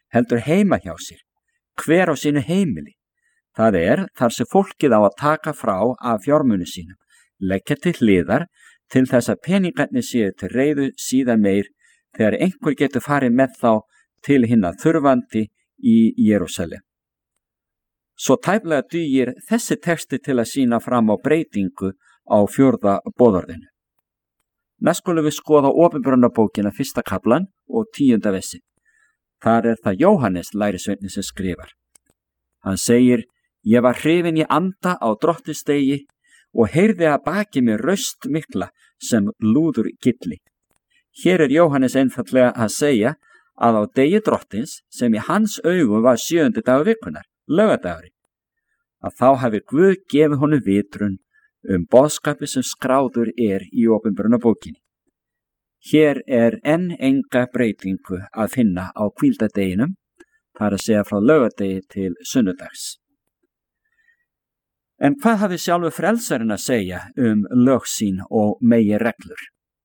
heldur heima hjá sér, hver á sínu heimili. Það þar sem fólkið á að taka frá af fjármuni sínum, leggja til hliðar til þess að peningarnir séu til reiðu síðan meir þegar einhver getur farið með þá til hinna þurfandi í Jerúsalem. Svo tæplega dugir þessi texti til að sýna fram á breytingu á 4. boðorðinu. Næst skulum við skoða Opinberunarbókina 1. kaflan og 10. versi. Þar það Jóhannes lærisveinninn sem skrifar. Hann segir: Ég var hrifinn í anda á Drottins-degi og heyrði að baki mér raust mikla sem lúður gilli. Hér Jóhannes einfaldlega að segja að á degi Drottins, sem í hans augum var 7. dagur vikunnar, laugardagurinn, að þá hafi Guð gefið honum vitrun boðskapi sem skráður í Opinberunarbókinni. Hér enn enga breytingu að finna á hvíldardeginum, það að segja frá laugardegi til sunnudags. En hvað hafi sjálfur frelsarinn að segja lög sín og meginreglur?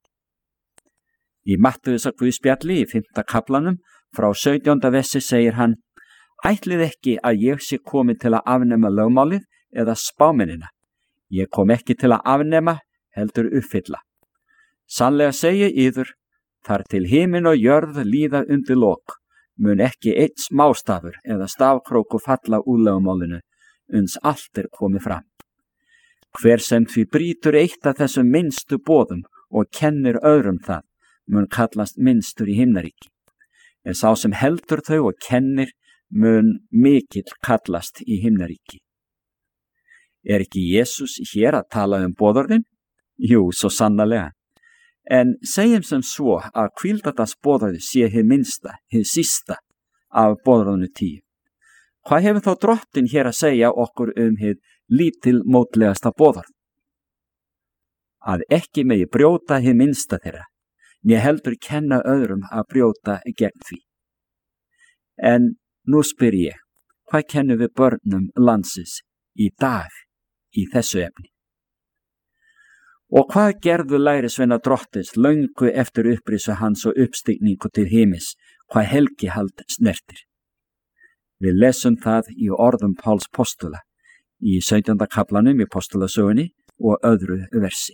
Í Mattheusar guðspjalli í 5. kaflanum frá 17. versi segir hann: Ætlið ekki að ég sé komin til að afnema lögmálið eða spámennina. Ég kom ekki til að afnema, heldur uppfylla. Sannlega segi yður, þar til himinn og jörð líða undir lok, mun ekki einn smástafur eða stafkrókur falla úr lögmálinu, uns allt komið fram. Hver sem því brýtur eitt af þessum minnstu boðum og kennir öðrum það, mun kallast minnstur í himnaríki. En sá sem heldur þau og kennir, mun mikill kallast í himnaríki. Ekki Jesús hér að tala boðorðin? Jú, svo sannarlega. En segjum sem svo að hvíldardagsboðorðið sé hið minnsta, hið sísta af boðorðinu 10. Hvað hefur þá Drottinn hér að segja okkur hið lítilmótlegasta boðorð? Að ekki megi brjóta hið minnsta þeirra, né heldur kenna öðrum að brjóta gegn því. En nú spyr ég, hvað kennum við börnum landsins í dag í þessu efni? Og hvað gerðu lærisveinar Drottins löngu eftir upprisu hans og uppstigningu til himins, hvað helgihald snertir? Við lesum það í orðum Páls postula í 17. kaflanum í postulasögunni og öðru versi.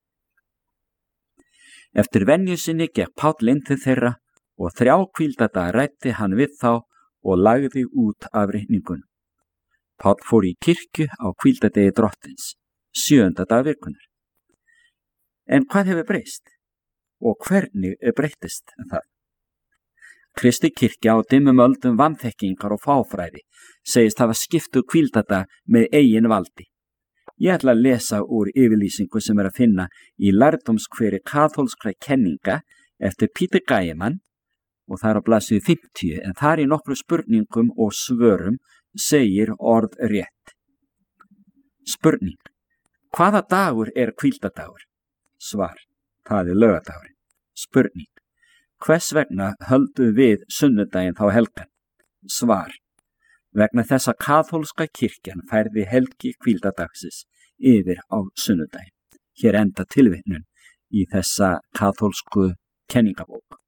Eftir venju sinni gekk Páll inn til þeirra og 3 hvíldardaga ræddi hann við þá og lagði út af reikningunum. Páll fór í kirkju á hvíldardegi Drottins, 7. dag vikunnar. En hvað hefur breyst? Og hvernig breyttist það? Kristi kirkja á dimmum öldum vanþekkingar og fáfræði segist hafa skiptu hvíldardag með eigin valdi. Ég ætla að lesa úr yfirlýsingu sem að finna í lærdómskveri kaþólskra kenninga eftir Peter Gæman og það á blaðsíðu 50, en þar í nokkru spurningum og svörum segir orð rétt. Spurning: hvaða dagur hvíldardagur? Svar: það laugardagurinn. Spurning: hvers vegna höldum við sunnudaginn þá helgan? Svar: vegna þess að kaþólska kirkjan færði helgi hvíldardagsins yfir á sunnudaginn. Hér enda tilvitnun í þessa kaþólsku kenningabók.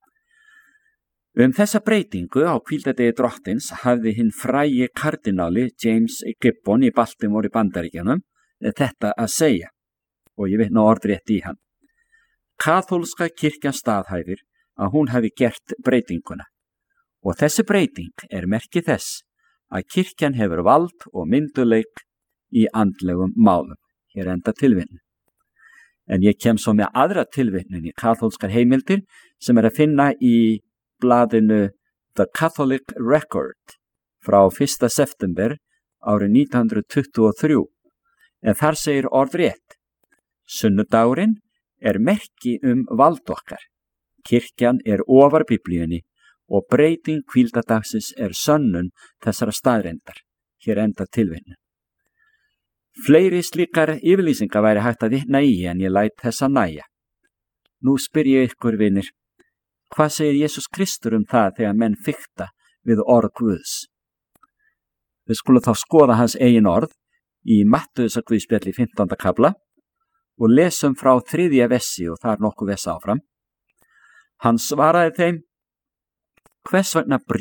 Þessa breytingu á hvíldardegi Drottins hafði hinn frægi kardináli James Gibbon í Baltimore í Bandaríkjunum þetta að segja, og ég vitna orðrétt í hann. Kaþólska kirkjan staðhæfir að hún hafi gert breytinguna og þessi breyting merki þess að kirkjan hefur vald og myndugleik í andlegum málum. Hér enda tilvitnun. En ég kem svo með aðra tilvitnun í kaþólskar heimildir sem að finna í blaðinu The Catholic Record frá 1. september árið 1923. En þar segir orðrétt: sunnudagurinn merki vald okkar. Kirkjan ofar Biblíunni og breyting hvíldardagsins sönnun þessara staðreyndar. Hér enda tilvitnun. Fleiri slíkar yfirlýsingar væri hægt að vitna í en ég læt þessa nægja. Nú spyr ég ykkur vinir, hvað segir Jesús Kristur það þegar menn fikta við orð Guðs? Við skulum þá skoða hans eigin orð í Mattheusar guðspjalli 15. kafla og lesum frá 3. versi og þar nokkuð versa áfram. Hann svaraði þeim: hvers vegna